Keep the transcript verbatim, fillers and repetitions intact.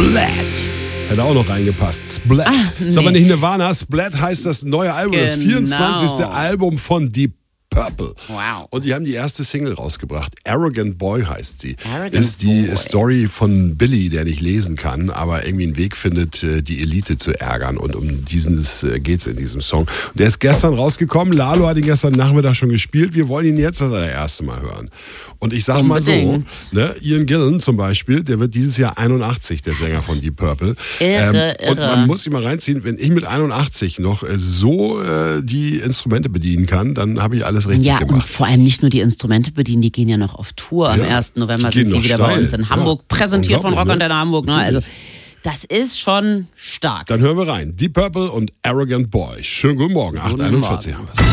Splat. Hätte auch noch reingepasst. Splat. Ah, nee. Ist aber nicht Nirvana. Splat heißt das neue Album, Genau. das vierundzwanzigste Album von Deep Purple. Wow. Und die haben die erste Single rausgebracht. Arrogant Boy heißt sie. Arrogant ist die Boy. Story von Billy, der nicht lesen kann, aber irgendwie einen Weg findet, die Elite zu ärgern. Und um diesen geht es in diesem Song. Und der ist gestern rausgekommen. Lalo hat ihn gestern Nachmittag schon gespielt. Wir wollen ihn jetzt das erste Mal hören. Und ich sag mal so, ne, Ian Gillan zum Beispiel, der wird dieses Jahr einundachtzig, der Sänger von Deep Purple. Irre, ähm, und irre. man muss sich mal reinziehen, wenn ich mit einundachtzig noch äh, so äh, die Instrumente bedienen kann, dann habe ich alles richtig Ja, und gemacht. vor allem nicht nur die Instrumente bedienen, die gehen ja noch auf Tour. Am Ja, ersten November die gehen sind sie noch wieder steil. bei uns in Hamburg, Ja, präsentiert von Rock unglaublich, Antenne ne? Hamburg. Ne? Also Natürlich. das ist schon stark. Dann hören wir rein. Deep Purple und Arrogant Boy. Schönen guten Morgen, acht Uhr einundvierzig haben wir es.